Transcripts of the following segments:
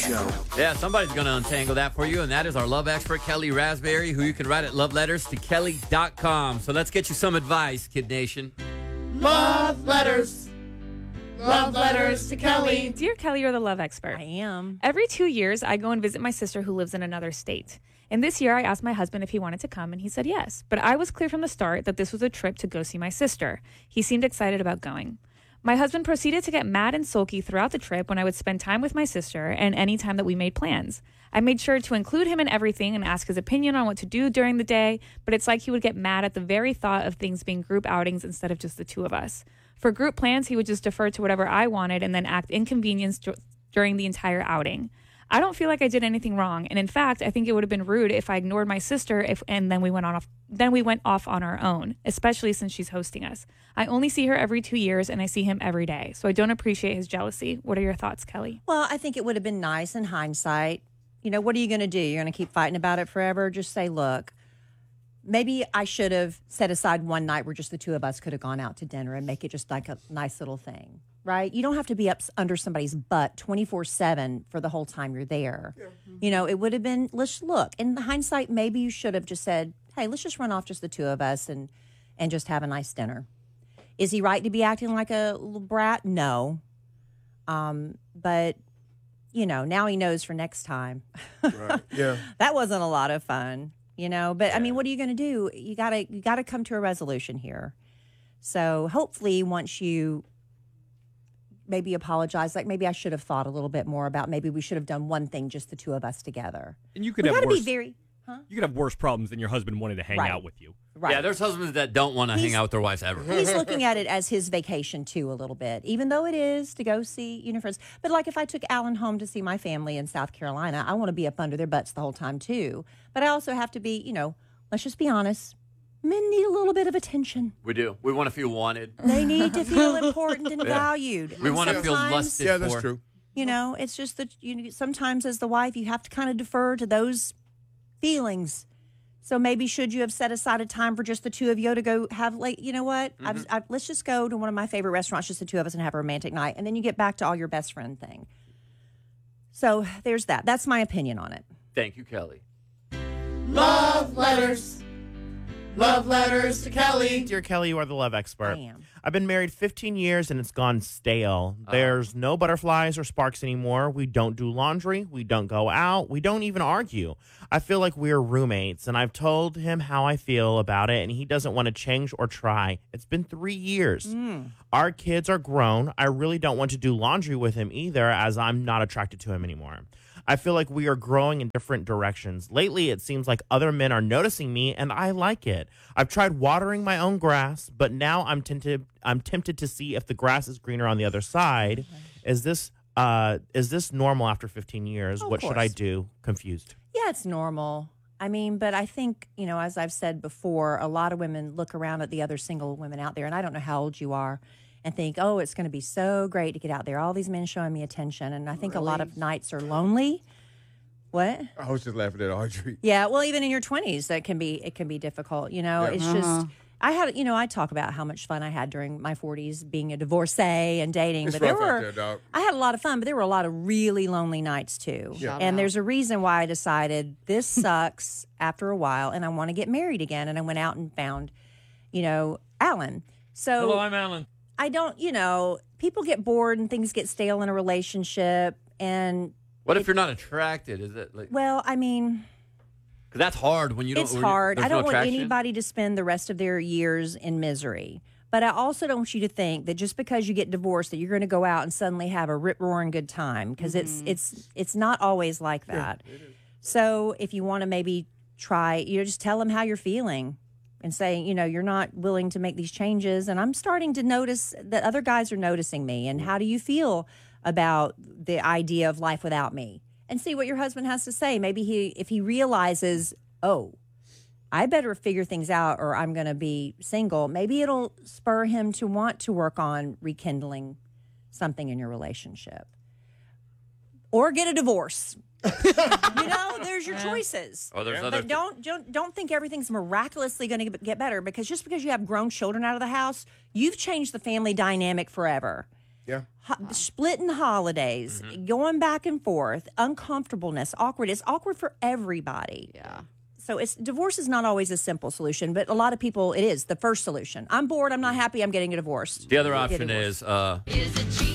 Show. Yeah, somebody's going to untangle that for you, and that is our love expert, Kelly Raspberry, who you can write at loveletterstokelly.com. So let's get you some advice, Kid Nation. Love letters. Love letters to Kelly. Dear Kelly, you're the love expert. I am. Every 2 years, I go and visit my sister who lives in another state. And this year, I asked my husband if he wanted to come, and he said yes. But I was clear from the start that this was a trip to go see my sister. He seemed excited about going. My husband proceeded to get mad and sulky throughout the trip when I would spend time with my sister and any time that we made plans. I made sure to include him in everything and ask his opinion on what to do during the day, but it's like he would get mad at the very thought of things being group outings instead of just the two of us. For group plans, he would just defer to whatever I wanted and then act inconvenienced during the entire outing. I don't feel like I did anything wrong, and in fact, I think it would have been rude if I ignored my sister and then we went off on our own, especially since she's hosting us. I only see her every 2 years, and I see him every day, so I don't appreciate his jealousy. What are your thoughts, Kelly? Well, I think it would have been nice in hindsight. You know, what are you going to do? You're going to keep fighting about it forever? Just say, look, maybe I should have set aside one night where just the two of us could have gone out to dinner and make it just like a nice little thing. Right? You don't have to be up under somebody's butt 24/7 for the whole time you're there. Yeah. You know, it would have been, let's look. In hindsight, maybe you should have just said, hey, let's just run off just the two of us and just have a nice dinner. Is he right to be acting like a little brat? No. But, you know, now he knows for next time. Right. Yeah. That wasn't a lot of fun, you know. But, I mean, what are you going to do? You gotta come to a resolution here. So hopefully once you maybe apologize, like maybe I should have thought a little bit more about maybe we should have done one thing, just the two of us together. And you could have worse, you could have worse problems than your husband wanting to hang Right. out with you. Right. Yeah, there's husbands that don't want to hang out with their wives ever. He's looking at it as his vacation too a little bit, even though it is to go see friends. But like if I took Alan home to see my family in South Carolina, I want to be up under their butts the whole time too. But I also have to be, you know, let's just be honest. Men need a little bit of attention. We do. We want to feel wanted. They need to feel important and valued. We And want to feel sometimes, lusted Yeah, for. that's true. You know, it's just that sometimes as the wife, you have to kind of defer to those feelings. So maybe should you have set aside a time for just the two of you to go have, like, you know what? Let's just go to one of my favorite restaurants, just the two of us, and have a romantic night. And then you get back to all your best friend thing. So there's that. That's my opinion on it. Thank you, Kelly. Love letters. Love letters to Kelly. Dear Kelly, you are the love expert. I am. I've been married 15 years and it's gone stale. There's no butterflies or sparks anymore. We don't do laundry. We don't go out. We don't even argue. I feel like we're roommates, and I've told him how I feel about it, and he doesn't want to change or try. It's been 3 years. Our kids are grown. I really don't want to do laundry with him either, as I'm not attracted to him anymore. I feel like we are growing in different directions. Lately, it seems like other men are noticing me, and I like it. I've tried watering my own grass, but now I'm tempted to see if the grass is greener on the other side. Is this normal after 15 years? What should I do? Confused. Yeah, it's normal. I mean, but I think, you know, as I've said before, a lot of women look around at the other single women out there, and I don't know how old you are, and think, oh, it's going to be so great to get out there. All these men showing me attention. And I think a lot of nights are lonely. What? I was just laughing at Audrey. Yeah, well, even in your 20s, it can be difficult. You know, it's just, I talk about how much fun I had during my 40s being a divorcee and dating. It's but rough out there, dog. I had a lot of fun, but there were a lot of really lonely nights too. Yeah. And there's a reason why I decided this sucks after a while and I want to get married again. And I went out and found, you know, Alan. So Hello, I'm Alan. I don't, you know, people get bored and things get stale in a relationship. And What if you're not attracted? Is it like? well, I mean, Because that's hard when you don't. it's hard. there's I don't no want attraction. anybody to spend the rest of their years in misery. But I also don't want you to think that just because you get divorced that you're going to go out and suddenly have a rip-roaring good time, because it's not always like that. So if you want to maybe try, you know, just tell them how you're feeling and say, you know, you're not willing to make these changes. And I'm starting to notice that other guys are noticing me. And how do you feel about the idea of life without me? And see what your husband has to say. Maybe if he realizes, oh, I better figure things out or I'm going to be single, maybe it'll spur him to want to work on rekindling something in your relationship. Or get a divorce. You know, there's your choices. Oh, there's But don't think everything's miraculously going to get better, because just because you have grown children out of the house, you've changed the family dynamic forever. Yeah. Splitting holidays, going back and forth, uncomfortableness, awkward. It's awkward for everybody. Yeah. So divorce is not always a simple solution, but a lot of people, it is the first solution. I'm bored. I'm not happy. I'm getting a divorce. The other Get option divorced. is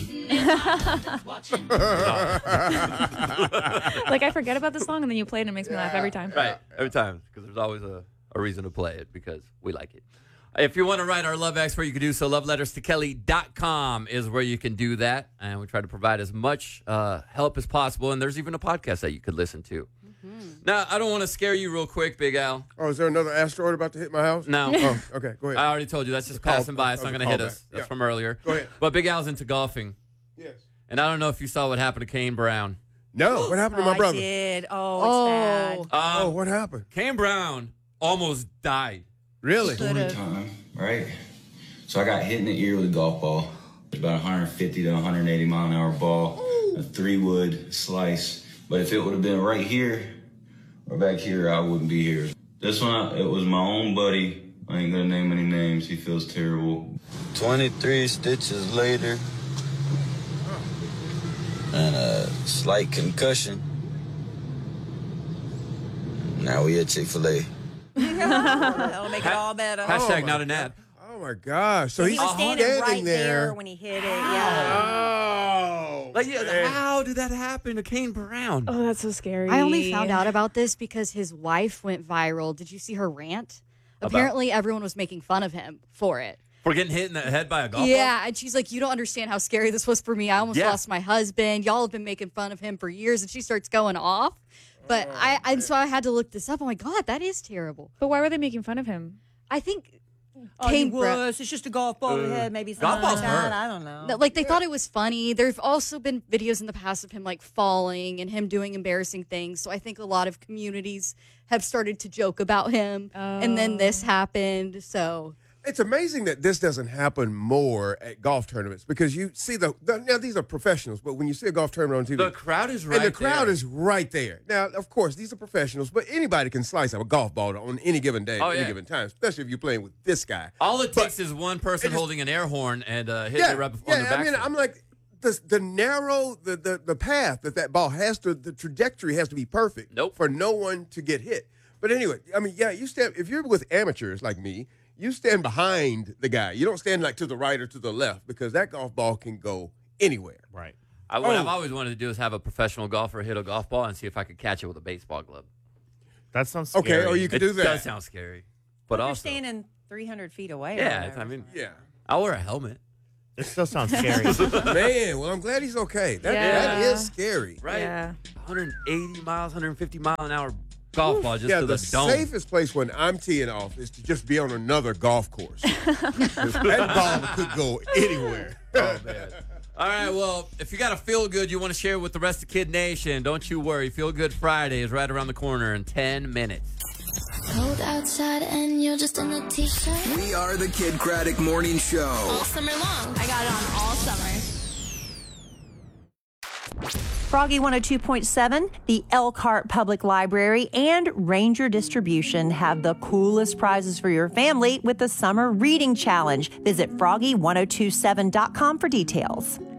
Like, I forget about the song, and then you play it, and it makes me laugh every time. right every time, because there's always a reason to play it because we like it. If you want to write our love expert, you can do so. LoveLettersToKelly.com is where you can do that. And we try to provide as much help as possible. And there's even a podcast that you could listen to. Now, I don't want to scare you real quick, Big Al. Oh, is there another asteroid about to hit my house? No. Oh, okay, go ahead. I already told you. That's just passing by. It's not going to hit us. That's from earlier. Go ahead. But Big Al's into golfing. Yes. And I don't know if you saw what happened to Kane Brown. No, what happened to my I brother? did. Oh, it's bad. Oh, what happened? Kane Brown almost died. Really? Story time, right? So I got hit in the ear with a golf ball. It's about 150 to 180 mile an hour ball, a 3-wood slice. But if it would have been right here or back here, I wouldn't be here. This one, it was my own buddy. I ain't gonna name any names. He feels terrible. 23 stitches later and a slight concussion. Now we at Chick-fil-A. That'll make it all better. Hashtag not an ad. Oh my gosh! So He he's was standing right there there. when he hit it. Yeah. Oh, Like, yeah, man. how did that happen to Kane Brown? Oh, that's so scary. I only found out about this because his wife went viral. Did you see her rant? About? Apparently, everyone was making fun of him for it. For getting hit in the head by a golf ball? Yeah, and she's like, you don't understand how scary this was for me. I almost Yeah. lost my husband. Y'all have been making fun of him for years. And she starts going off. But so I had to look this up. I'm like, God, that is terrible. But why were they making fun of him? I think Oh, he Kane Brown. was. It's just a golf ball head, maybe golf something like balls that. hurt. I don't know. Like they thought it was funny. There've also been videos in the past of him like falling and him doing embarrassing things. So I think a lot of communities have started to joke about him. And then this happened. So It's amazing that this doesn't happen more at golf tournaments because you see now these are professionals, but when you see a golf tournament on TV, The crowd is right and the crowd there. is right there. Now, of course, these are professionals, but anybody can slice up a golf ball on any given day, Oh, any yeah. given time, especially if you're playing with this guy. All it But- takes is one person it just- holding an air horn and hitting it right on the I back. mean, I'm like, the narrow, the path that ball has to, the trajectory has to be perfect for no one to get hit. But anyway, I mean, yeah, if you're with amateurs like me, you stand behind the guy. You don't stand like to the right or to the left because that golf ball can go anywhere. Right. What I've always wanted to do is have a professional golfer hit a golf ball and see if I could catch it with a baseball glove. That sounds scary. Okay, or you could do that. It does sound scary. But You're also, standing 300 feet away. or yeah, whatever. I mean, Yeah. I'll wear a helmet. It still sounds scary. Man, well, I'm glad he's okay. That Yeah. is scary. Right? Yeah. 180 miles, 150 mile an hour golf ball just Yeah, to the the dome. safest place when I'm teeing off is to just be on another golf course. 'Cause that ball could go anywhere. Oh, man. All right, well, if you got a feel good you want to share with the rest of Kid Nation, don't you worry. Feel Good Friday is right around the corner in 10 minutes. Cold outside and you're just in a t-shirt. We are the Kid Craddock Morning Show. All summer long. I got it on all summer. Froggy 102.7, the Elkhart Public Library, and Ranger Distribution have the coolest prizes for your family with the Summer Reading Challenge. Visit froggy1027.com for details.